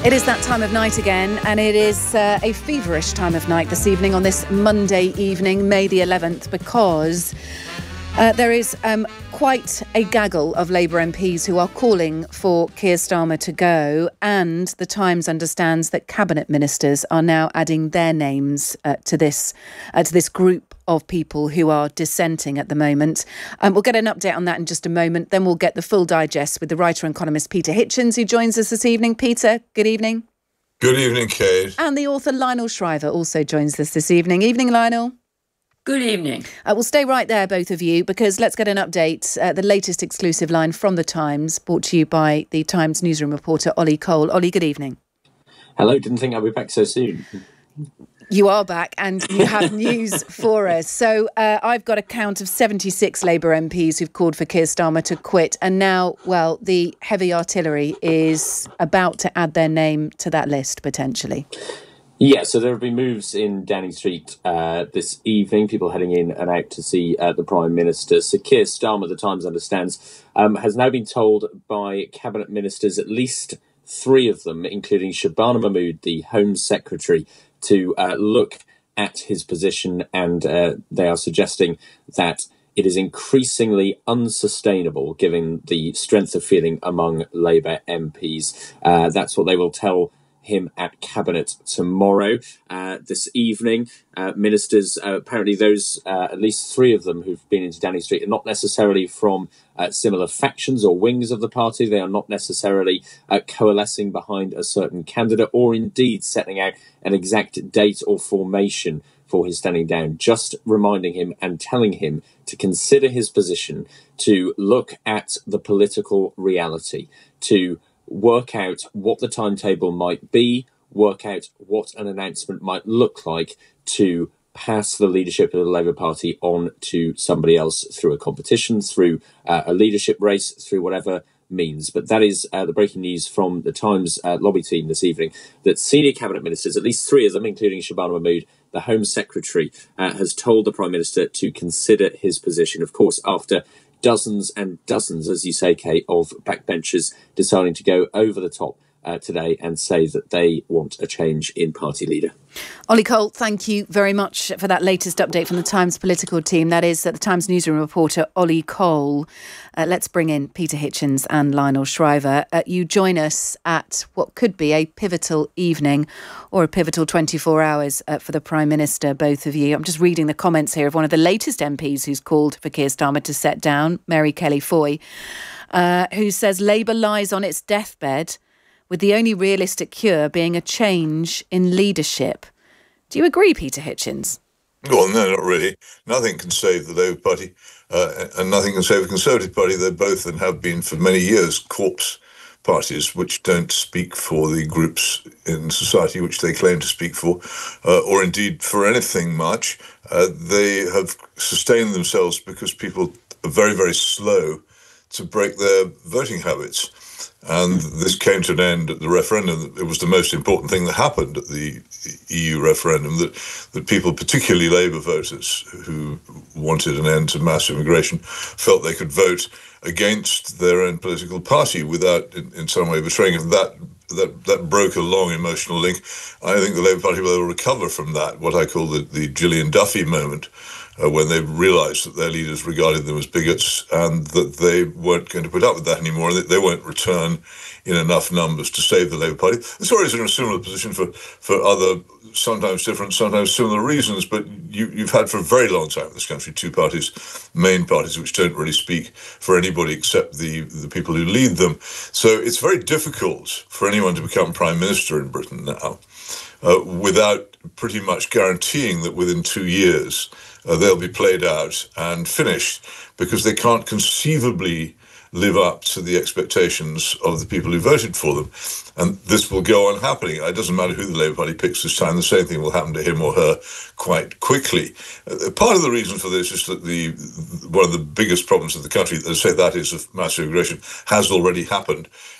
It is that time of night again, and it is a feverish time of night this evening on this Monday evening, May the 11th, because there is quite a gaggle of Labour MPs who are calling for Keir Starmer to go, and the Times understands that cabinet ministers are now adding their names to this group of people who are dissenting at the moment. We'll get an update on that in just a moment. Then we'll get the full digest with the writer and economist Peter Hitchens, who joins us this evening. Peter, good evening. Good evening, Kate. And the author Lionel Shriver also joins us this evening. Evening, Lionel. Good evening. We'll stay right there, both of you, because let's get an update. The latest exclusive line from The Times, brought to you by the Times newsroom reporter Ollie Cole. Ollie, good evening. Hello, didn't think I'd be back so soon. You are back and you have news for us. So I've got a count of 76 Labour MPs who've called for Keir Starmer to quit. And now, well, the heavy artillery is about to add their name to that list, potentially. Yeah, so there have been moves in Downing Street this evening, people heading in and out to see the Prime Minister. So Keir Starmer, The Times understands, has now been told by cabinet ministers, at least three of them, including Shabana Mahmood, the Home Secretary, to look at his position, and they are suggesting that it is increasingly unsustainable given the strength of feeling among Labour MPs. That's what they will tell him at Cabinet tomorrow. This evening, ministers, apparently those, at least three of them who've been into Downing Street, are not necessarily from similar factions or wings of the party. They are not necessarily coalescing behind a certain candidate, or indeed setting out an exact date or formation for his standing down, just reminding him and telling him to consider his position, to look at the political reality, to work out what the timetable might be, work out what an announcement might look like to pass the leadership of the Labour Party on to somebody else through a competition, through a leadership race, through whatever means. But that is the breaking news from the Times lobby team this evening, that senior cabinet ministers, at least three of them, including Shabana Mahmood, the Home Secretary, has told the Prime Minister to consider his position. Of course, after dozens and dozens, as you say, Kate, of backbenchers deciding to go over the top today and say that they want a change in party leader. Ollie Cole, thank you very much for that latest update from the Times political team. That is the Times newsroom reporter Ollie Cole. Let's bring in Peter Hitchens and Lionel Shriver. You join us at what could be a pivotal evening, or a pivotal 24 hours for the Prime Minister, both of you. I'm just reading the comments here of one of the latest MPs who's called for Keir Starmer to step down, Mary Kelly Foy, who says Labour lies on its deathbed, with the only realistic cure being a change in leadership. Do you agree, Peter Hitchens? Well, no, not really. Nothing can save the Labour Party, and nothing can save the Conservative Party. They're both, and have been for many years, corpse parties which don't speak for the groups in society which they claim to speak for, or indeed for anything much. They have sustained themselves because people are very, very slow to break their voting habits. And this came to an end at the referendum. It was the most important thing that happened at the EU referendum, that people, particularly Labour voters who wanted an end to mass immigration, felt they could vote against their own political party without in some way betraying it. That broke a long emotional link. I think the Labour Party will recover from that, what I call the Gillian Duffy moment, when they realised that their leaders regarded them as bigots and that they weren't going to put up with that anymore, and that they won't return in enough numbers to save the Labour Party. The Tories are in a similar position for other, sometimes different, sometimes similar reasons, but you've had for a very long time in this country two parties, main parties, which don't really speak for anybody except the people who lead them. So it's very difficult for anyone to become Prime Minister in Britain now without pretty much guaranteeing that within 2 years they'll be played out and finished, because they can't conceivably live up to the expectations of the people who voted for them. And this will go on happening. It doesn't matter who the Labour Party picks this time, the same thing will happen to him or her quite quickly. Part of the reason for this is that one of the biggest problems of the country, as I say, that is of mass immigration, has already happened.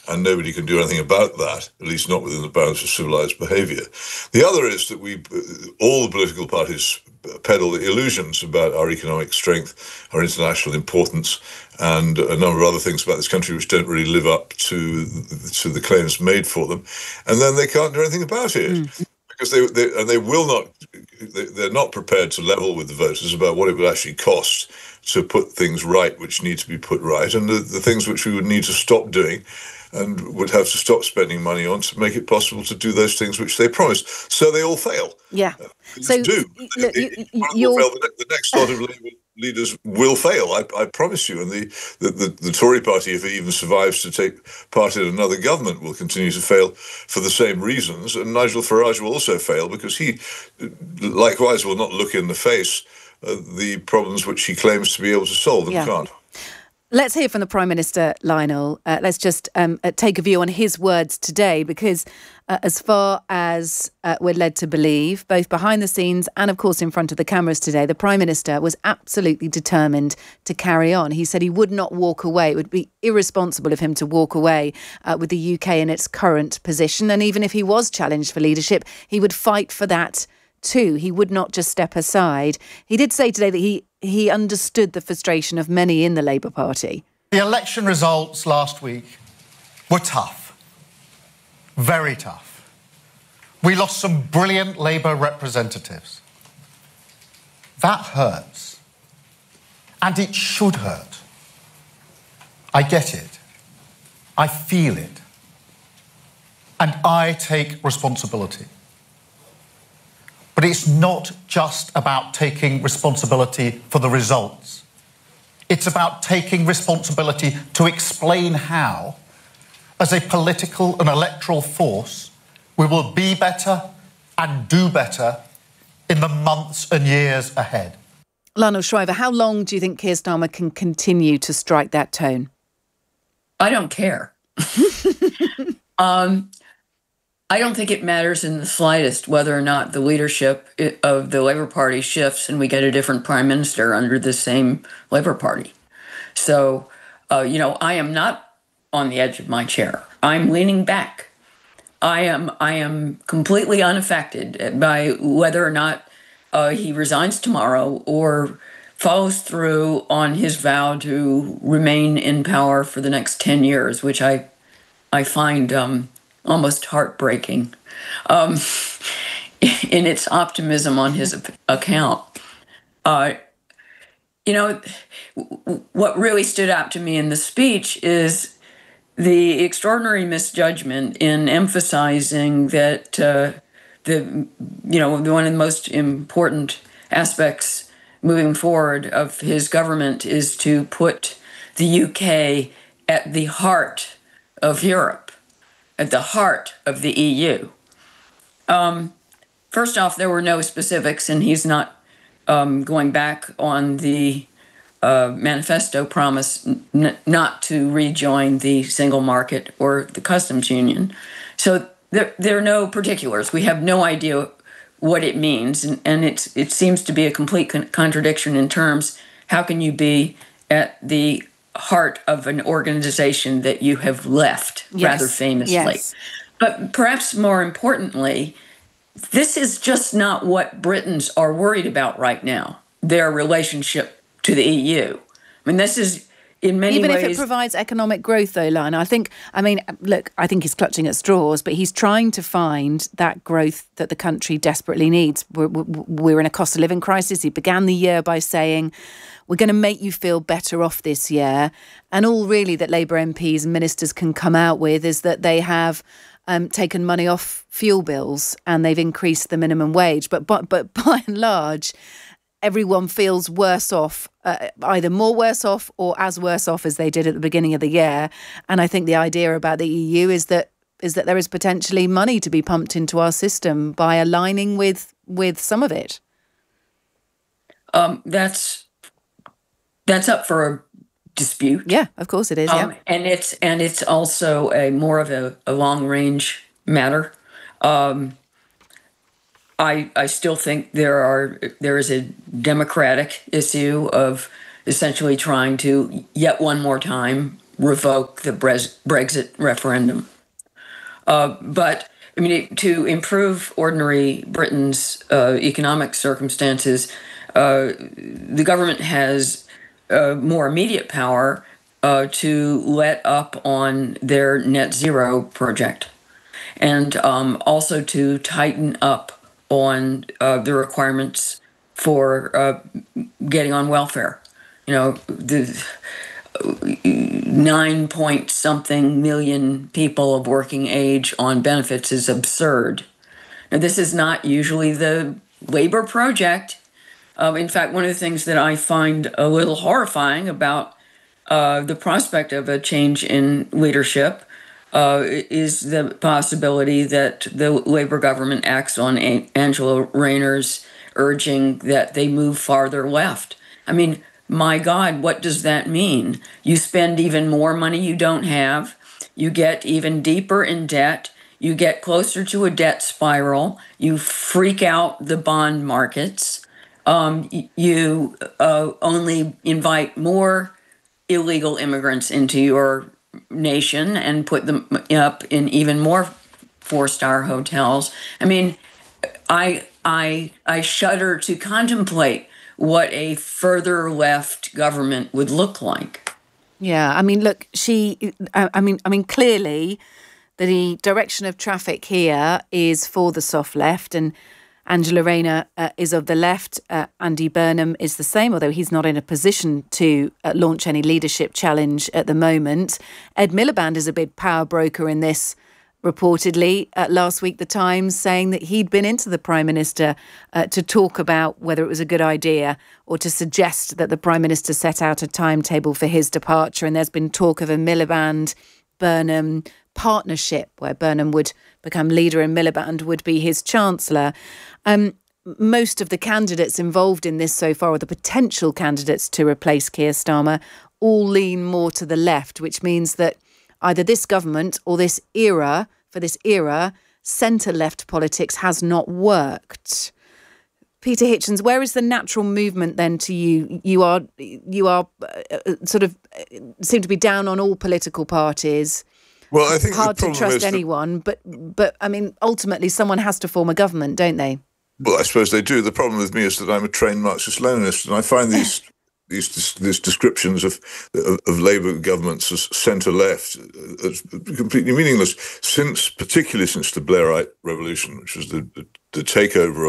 and nobody can do anything about that, at least not within the bounds of civilized behavior. The other is that all the political parties peddle illusions about our economic strength, our international importance, and a number of other things about this country which don't really live up to the claims made for them, and then they can't do anything about it. Because they will not, they're not prepared to level with the voters about what it would actually cost to put things right which need to be put right, and the things which we would need to stop doing and would have to stop spending money on to make it possible to do those things which they promised. So they all fail. Yeah. So do. Look, the next lot of Labour leaders will fail, I promise you. And the Tory party, if it even survives to take part in another government, will continue to fail for the same reasons. And Nigel Farage will also fail because he likewise will not look in the face the problems which he claims to be able to solve and can't. Let's hear from the Prime Minister, Lionel. Let's just take a view on his words today, because as far as we're led to believe, both behind the scenes and, of course, in front of the cameras today, the Prime Minister was absolutely determined to carry on. He said he would not walk away. It would be irresponsible of him to walk away with the UK in its current position. And even if he was challenged for leadership, he would fight for that too. He would not just step aside. He did say today that he understood the frustration of many in the Labour Party. The election results last week were tough, very tough. We lost some brilliant Labour representatives. That hurts, and it should hurt. I get it. I feel it. And I take responsibility. But it's not just about taking responsibility for the results. It's about taking responsibility to explain how, as a political and electoral force, we will be better and do better in the months and years ahead. Lionel Shriver, how long do you think Keir Starmer can continue to strike that tone? I don't care. I don't think it matters in the slightest whether or not the leadership of the Labour Party shifts and we get a different prime minister under the same Labour Party. So, I am not on the edge of my chair. I'm leaning back. I am completely unaffected by whether or not he resigns tomorrow or follows through on his vow to remain in power for the next 10 years, which I find almost heartbreaking in its optimism on his account. What really stood out to me in the speech is the extraordinary misjudgment in emphasizing that one of the most important aspects moving forward of his government is to put the UK at the heart of Europe, at the heart of the EU. First off, there were no specifics, and he's not going back on the manifesto promise not to rejoin the single market or the customs union. So there are no particulars. We have no idea what it means, and it seems to be a complete contradiction in terms. How can you be at the heart of an organization that you have left rather famously? Yes. But perhaps more importantly, this is just not what Britons are worried about right now, their relationship to the EU. I mean, this is in many ways... Even if it provides economic growth, though, Lionel, I think he's clutching at straws, but he's trying to find that growth that the country desperately needs. We're in a cost of living crisis. He began the year by saying, we're going to make you feel better off this year. And all really that Labour MPs and ministers can come out with is that they have taken money off fuel bills and they've increased the minimum wage. But by and large, everyone feels worse off, either more worse off or as worse off as they did at the beginning of the year. And I think the idea about the EU is that there is potentially money to be pumped into our system by aligning with some of it. That's up for a dispute. Yeah, of course it is. Yeah, and it's also a more of a long range matter. I still think there is a democratic issue of essentially trying to yet one more time revoke the Brexit referendum. But I mean, to improve ordinary Britain's economic circumstances, the government has more immediate power to let up on their net zero project, and also to tighten up on the requirements for getting on welfare. You know, the 9 point something million people of working age on benefits is absurd. Now, this is not usually the Labour project. In fact, one of the things that I find a little horrifying about the prospect of a change in leadership is the possibility that the Labour government acts on Angela Rayner's urging that they move farther left. I mean, my God, what does that mean? You spend even more money you don't have. You get even deeper in debt. You get closer to a debt spiral. You freak out the bond markets. You only invite more illegal immigrants into your nation and put them up in even more 4-star hotels. I mean, I shudder to contemplate what a further left government would look like. Yeah, I mean, look, I mean, clearly the direction of traffic here is for the soft left, and Angela Rayner is of the left. Andy Burnham is the same, although he's not in a position to launch any leadership challenge at the moment. Ed Miliband is a big power broker in this, reportedly. Last week, The Times saying that he'd been into the Prime Minister to talk about whether it was a good idea or to suggest that the Prime Minister set out a timetable for his departure. And there's been talk of a Miliband-Burnham partnership where Burnham would become leader and Miliband would be his Chancellor. Most of the candidates involved in this so far, or the potential candidates to replace Keir Starmer, all lean more to the left, which means that either this government or this era, centre-left politics has not worked. Peter Hitchens, where is the natural movement then to you? You are sort of seem to be down on all political parties. Well, I think hard to trust anyone, but I mean, ultimately, someone has to form a government, don't they? Well, I suppose they do. The problem with me is that I'm a trained Marxist-Leninist, and I find these descriptions of Labour governments as centre-left completely meaningless, particularly since the Blairite Revolution, which was the takeover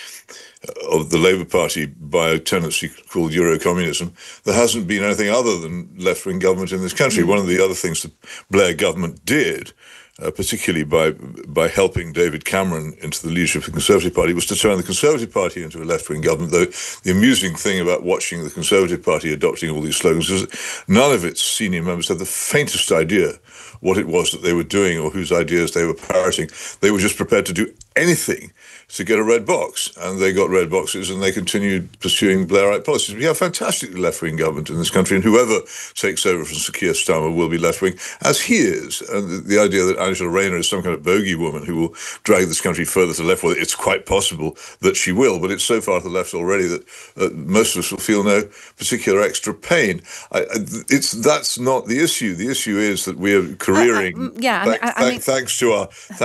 of the Labour Party by a tendency called Eurocommunism. There hasn't been anything other than left-wing government in this country. One of the other things the Blair government did, particularly by helping David Cameron into the leadership of the Conservative Party, was to turn the Conservative Party into a left-wing government, though the amusing thing about watching the Conservative Party adopting all these slogans is that none of its senior members had the faintest idea what it was that they were doing or whose ideas they were parroting. They were just prepared to do anything to get a red box, and they got red boxes, and they continued pursuing Blairite policies. We have a fantastically left-wing government in this country, and whoever takes over from Sir Keir Starmer will be left-wing, as he is. And the idea that Angela Rayner is some kind of bogey woman who will drag this country further to the left, well, it's quite possible that she will, but it's so far to the left already that most of us will feel no particular extra pain. That's not the issue. The issue is that we are careering, thanks to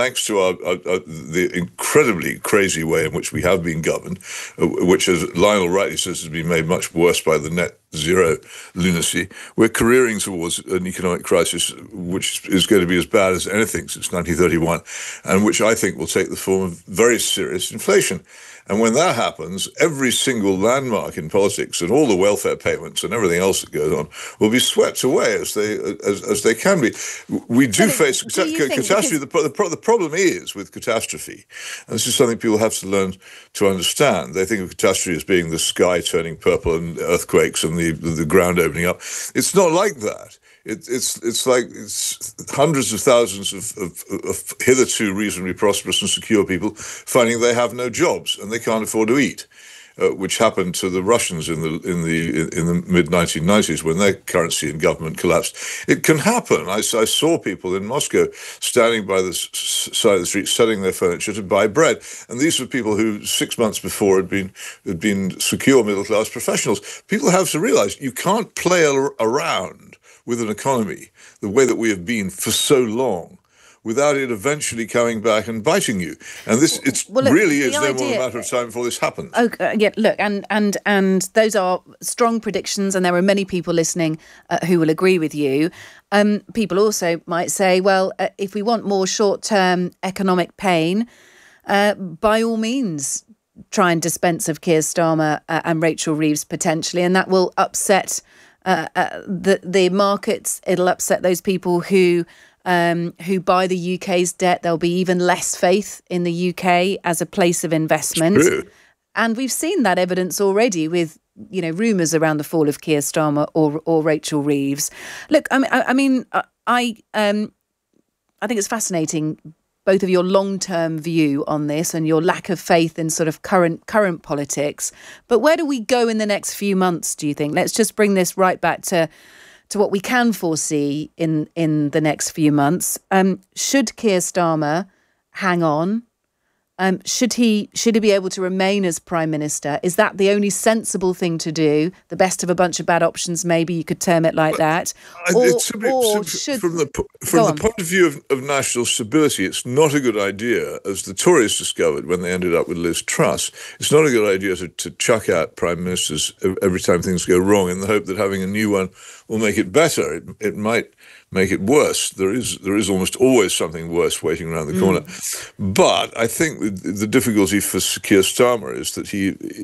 the incredibly crazy way in which we have been governed, which, as Lionel rightly says, has been made much worse by the net zero lunacy. We're careering towards an economic crisis which is going to be as bad as anything since 1931, and which I think will take the form of very serious inflation. And when that happens, every single landmark in politics and all the welfare payments and everything else that goes on will be swept away as they can be. We do face catastrophe. The problem is with catastrophe, and this is something people have to learn to understand. They think of catastrophe as being the sky turning purple and earthquakes and the ground opening up. It's not like that. It's like hundreds of thousands of hitherto reasonably prosperous and secure people finding they have no jobs and they can't afford to eat, which happened to the Russians in the mid 1990s when their currency and government collapsed. It can happen. I saw people in Moscow standing by the side of the street selling their furniture to buy bread, and these were people who 6 months before had been secure middle class professionals. People have to realise you can't play around with an economy the way that we have been for so long, without it eventually coming back and biting you. And this, really is no more a matter of time before this happens. Okay, yeah, look, and those are strong predictions, and there are many people listening who will agree with you. People also might say, well, if we want more short-term economic pain, by all means, try and dispense of Keir Starmer and Rachel Reeves potentially, and that will upset the markets. It'll upset those people who buy the UK's debt. There'll be even less faith in the UK as a place of investment. True. And we've seen that evidence already with, rumours around the fall of Keir Starmer or Rachel Reeves. Look, I think it's fascinating, both of your long-term view on this and your lack of faith in sort of current politics. But where do we go in the next few months, do you think? Let's just bring this right back to what we can foresee in the next few months. Should Keir Starmer hang on? Should he be able to remain as Prime Minister? Is that the only sensible thing to do? The best of a bunch of bad options, maybe you could term it like that. From the point of view of national stability, it's not a good idea, as the Tories discovered when they ended up with Liz Truss. It's not a good idea to chuck out prime ministers every time things go wrong in the hope that having a new one will make it better. It might make it worse. There is almost always something worse waiting around the corner. But I think the difficulty for Keir Starmer is that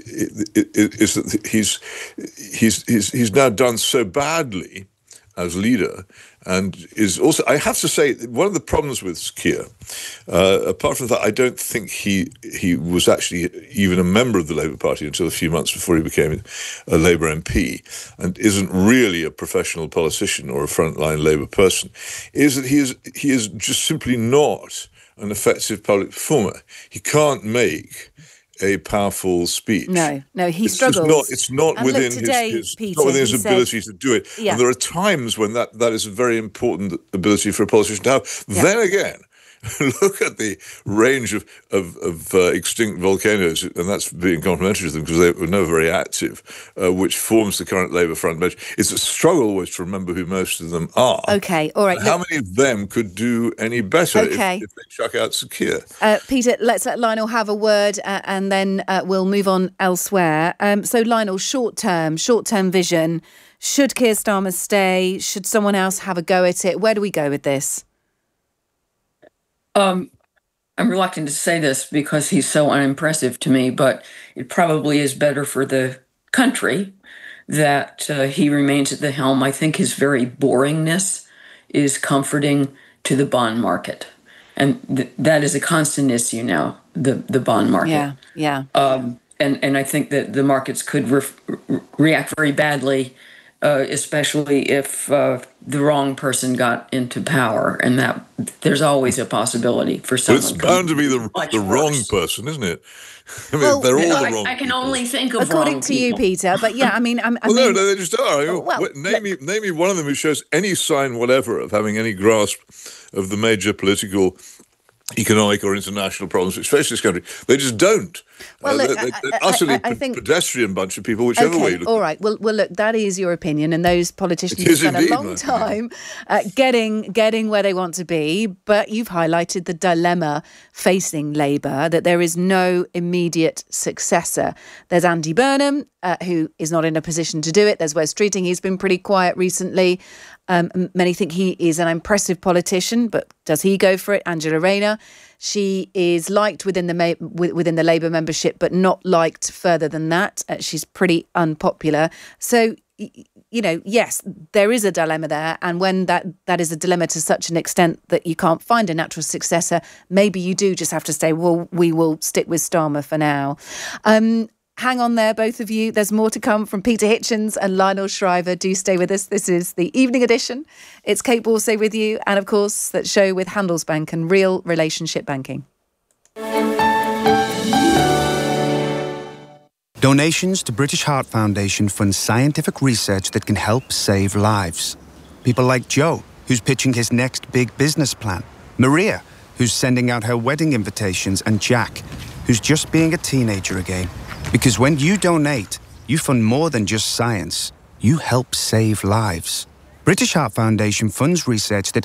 he's now done so badly as leader, and is also, I have to say, one of the problems with Keir, apart from that, I don't think he was actually even a member of the Labour Party until a few months before he became a Labour MP, and isn't really a professional politician or a frontline Labour person, is that he is just simply not an effective public performer. He can't make a powerful speech. No, he struggles. It's not within his ability to do it. Yeah. And there are times when that is a very important ability for a politician to have. Yeah. Then again, look at the range of extinct volcanoes, and that's being complimentary to them because they were never very active, which forms the current Labour front bench. It's a struggle always to remember who most of them are. Okay, all right. How many of them could do any better if they chuck out Sir Keir? Peter, let's let Lionel have a word and then we'll move on elsewhere. So Lionel, short-term vision. Should Keir Starmer stay? Should someone else have a go at it? Where do we go with this? I'm reluctant to say this because he's so unimpressive to me, but it probably is better for the country that he remains at the helm. I think his very boringness is comforting to the bond market. And that is a constant issue now, the bond market. Yeah. And I think that the markets could react very badly, especially if the wrong person got into power, and that there's always a possibility for someone. But it's bound to be the wrong person, isn't it? I mean, they're all the wrong. I can only think of according to you, Peter. But yeah, I mean, no, they just are. Name me one of them who shows any sign whatever of having any grasp of the major political, economic or international problems which face this country. They just don't. Well, look, they're utterly pedestrian bunch of people, whichever way you look. All right. Well, look, that is your opinion, and those politicians have spent a long time getting where they want to be. But you've highlighted the dilemma facing Labour, that there is no immediate successor. There's Andy Burnham, who is not in a position to do it. There's Wes Streeting. He's been pretty quiet recently. Many think he is an impressive politician, but does he go for it? Angela Rayner, she is liked within the Labour membership, but not liked further than that. She's pretty unpopular. So, yes, there is a dilemma there. And when that is a dilemma to such an extent that you can't find a natural successor, maybe you do just have to say, well, we will stick with Starmer for now. Hang on there, both of you. There's more to come from Peter Hitchens and Lionel Shriver. Do stay with us. This is the evening edition. It's Kate Borsay with you. And of course, that show with Handelsbank and Real Relationship Banking. Donations to British Heart Foundation fund scientific research that can help save lives. People like Joe, who's pitching his next big business plan. Maria, who's sending out her wedding invitations. And Jack, who's just being a teenager again. Because when you donate, you fund more than just science. You help save lives. British Heart Foundation funds research that